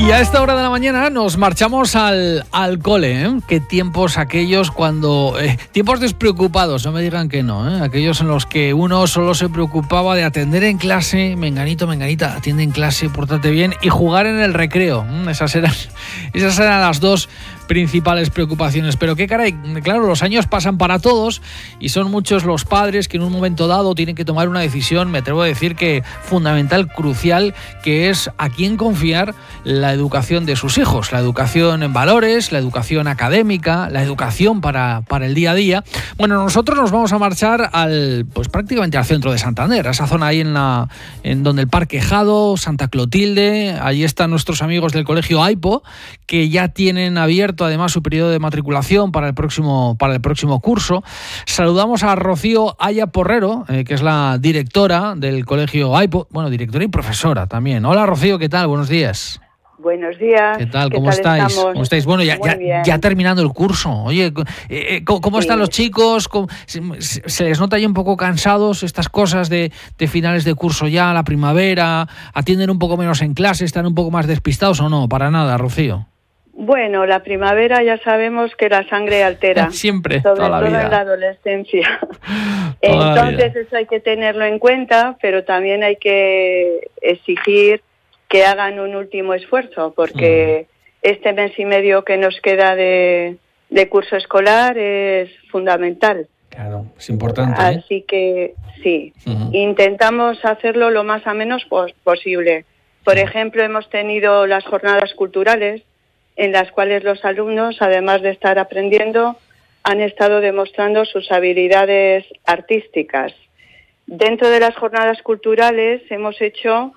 Y a esta hora de la mañana nos marchamos al cole, ¿eh? Qué tiempos aquellos cuando... tiempos despreocupados, no me digan que no, ¿eh? Aquellos en los que uno solo se preocupaba de atender en clase, menganito, menganita, atiende en clase, pórtate bien, y jugar en el recreo. Esas eran las dos principales preocupaciones. Pero qué caray, claro, los años pasan para todos y son muchos los padres que en un momento dado tienen que tomar una decisión, me atrevo a decir que fundamental, crucial, que es a quién confiar la educación de sus hijos, la educación en valores, la educación académica, la educación para el día a día. Bueno, nosotros nos vamos a marchar pues prácticamente al centro de Santander, a esa zona ahí en donde el Parque Jado, Santa Clotilde. Allí están nuestros amigos del colegio AIPO, que ya tienen abierto además su periodo de matriculación para el próximo curso. Saludamos a Rocío Aya Porrero, que es la directora del colegio AIPO, bueno, directora y profesora también. Hola Rocío, ¿qué tal? Buenos días. Buenos días. ¿Qué tal? ¿Cómo estáis? ¿Cómo estáis? Bueno, ya terminando el curso. Oye, ¿cómo están los chicos? ¿Se les nota ya un poco cansados estas cosas de finales de curso ya, la primavera? ¿Atienden un poco menos en clase? ¿Están un poco más despistados o no? Para nada, Rocío. Bueno, la primavera ya sabemos que la sangre altera. Siempre, sobre toda la todo vida. En la adolescencia. Entonces eso hay que tenerlo en cuenta, pero también hay que exigir que hagan un último esfuerzo, porque este mes y medio que nos queda de curso escolar es fundamental. Claro, es importante. Así que sí, intentamos hacerlo lo más ameno posible. Por ejemplo, hemos tenido las jornadas culturales, en las cuales los alumnos, además de estar aprendiendo, han estado demostrando sus habilidades artísticas. Dentro de las jornadas culturales hemos hecho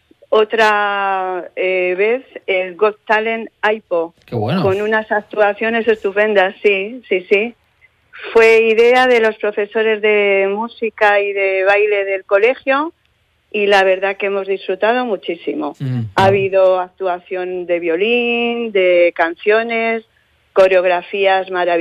otra vez el Got Talent AIPO. Qué bueno. Con unas actuaciones estupendas, sí. Fue idea de los profesores de música y de baile del colegio, y la verdad que hemos disfrutado muchísimo. Ha habido actuación de violín, de canciones, coreografías maravillosas.